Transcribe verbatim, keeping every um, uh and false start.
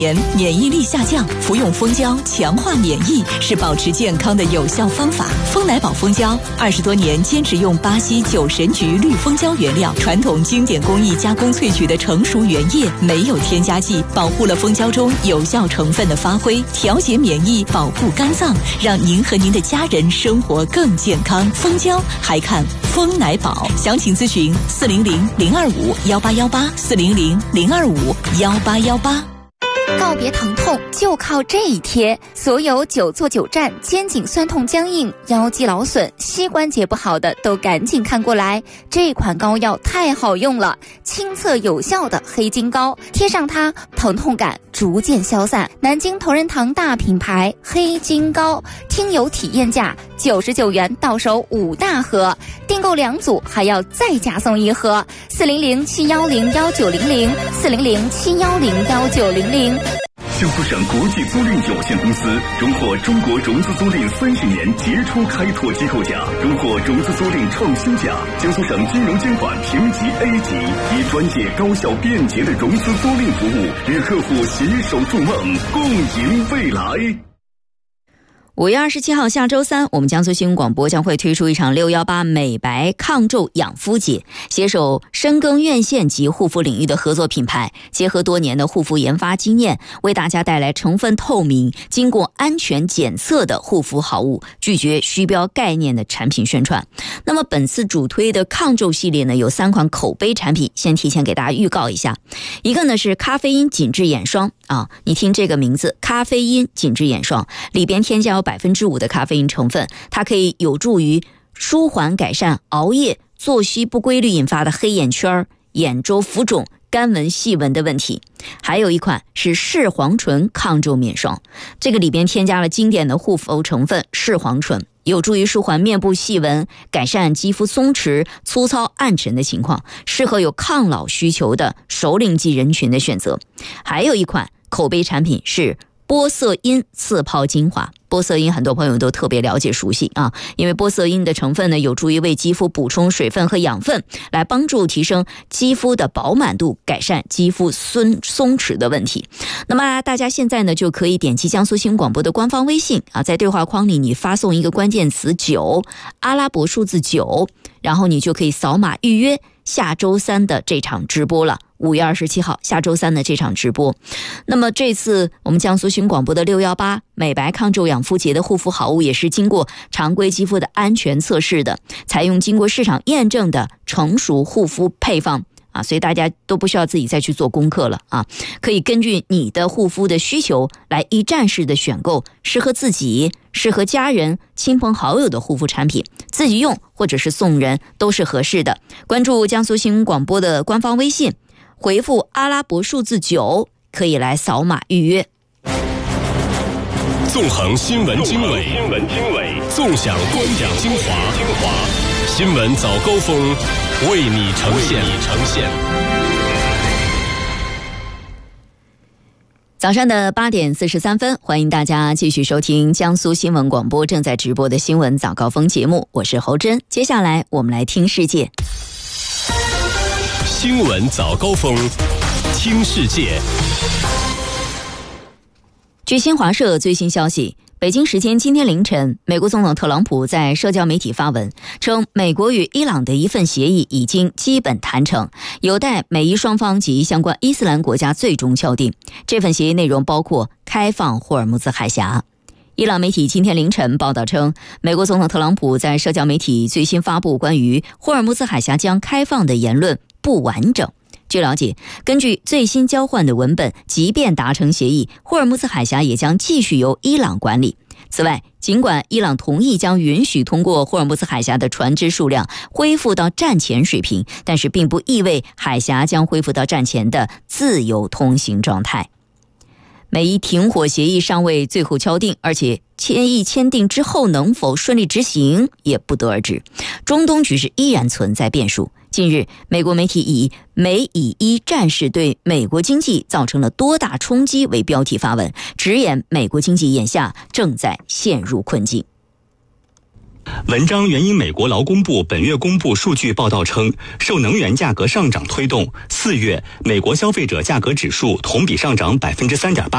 免疫力下降，服用蜂胶强化免疫是保持健康的有效方法。蜂来宝蜂胶二十多年坚持用巴西九神菊绿蜂胶原料，传统经典工艺加工萃取的成熟原液，没有添加剂，保护了蜂胶中有效成分的发挥，调节免疫，保护肝脏，让您和您的家人生活更健康。蜂胶还看蜂来宝，详情咨询四零零零二五幺八幺八四零零零二五幺八幺八。 告别疼痛就靠这一贴，所有久坐久站、肩颈酸痛僵硬、腰肌劳损、膝关节不好的都赶紧看过来，这款膏药太好用了，亲测有效的黑金膏，贴上它，疼痛感逐渐消散。南京同仁堂大品牌黑金膏，听友体验价九十九元到手五大盒，订购两组还要再加送一盒。四零零七幺零幺九零零，四零零七幺零幺九零零。 江苏省国际租赁有限公司荣获中国融资租赁三十年杰出开拓机构奖，荣获融资租赁创新奖。江苏省金融监管评级 A 级，以专业、高效、便捷的融资租赁服务，与客户携手筑梦，共赢未来。 五月二十七号下周三，我们江苏新闻广播将会推出一场六一八美白抗皱养肤节，携手深耕院线及护肤领域的合作品牌，结合多年的护肤研发经验，为大家带来成分透明、经过安全检测的护肤好物，拒绝虚标概念的产品宣传。那么本次主推的抗皱系列呢，有三款口碑产品，先提前给大家预告一下。一个呢是咖啡因紧致眼霜啊，你听这个名字，咖啡因紧致眼霜，里边添加有百分之五的咖啡因成分，它可以有助于舒缓改善熬夜、作息不规律引发的黑眼圈、眼周浮肿、干纹细纹的问题。还有一款是视黄醇抗皱面霜，这个里边添加了经典的护肤成分视黄醇，有助于舒缓面部细纹，改善肌肤松弛、粗糙、暗沉的情况，适合有抗老需求的熟龄肌人群的选择。还有一款口碑产品是玻色因次泡精华，玻色因很多朋友都特别了解熟悉啊，因为玻色因的成分呢，有助于为肌肤补充水分和养分，来帮助提升肌肤的饱满度，改善肌肤松松弛的问题。那么大家现在呢，就可以点击江苏新闻广播的官方微信啊，在对话框里你发送一个关键词九，阿拉伯数字九，然后你就可以扫码预约下周三的这场直播了。五月二十七号下周三的这场直播。那么这次我们江苏新广播的六一八美白抗皱养肤节的护肤好物，也是经过常规肌肤的安全测试的，采用经过市场验证的成熟护肤配方啊，所以大家都不需要自己再去做功课了啊，可以根据你的护肤的需求来一站式的选购适合自己、适合家人、亲朋好友的护肤产品，自己用或者是送人都是合适的。关注江苏新闻广播的官方微信，回复阿拉伯数字九，可以来扫码预约。 纵横新闻经纬，新闻经纬，纵享观点精华，精华新闻早高峰为你呈现。呈现。 早上的八点四十三分，欢迎大家继续收听江苏新闻广播正在直播的新闻早高峰节目，我是侯真。接下来我们来听世界。 新闻早高峰，听世界。 据新华社最新消息，北京时间今天凌晨，美国总统特朗普在社交媒体发文称，美国与伊朗的一份协议已经基本谈成，有待美伊双方及相关伊斯兰国家最终敲定。这份协议内容包括开放霍尔木兹海峡。伊朗媒体今天凌晨报道称，美国总统特朗普在社交媒体最新发布关于霍尔木兹海峡将开放的言论不完整。据了解，根据最新交换的文本，即便达成协议，霍尔木兹海峡也将继续由伊朗管理。此外，尽管伊朗同意将允许通过霍尔木兹海峡的船只数量恢复到战前水平，但是并不意味海峡将恢复到战前的自由通行状态。美伊停火协议尚未最后敲定，而且协议签订之后能否顺利执行也不得而知。中东局势依然存在变数。近日，美国媒体以美以伊战事对美国经济造成了多大冲击为标题发文，直言美国经济眼下正在陷入困境。 文章援引美国劳工部本月公布数据报道称，受能源价格上涨推动，四月美国消费者价格指数同比上涨 百分之三点八。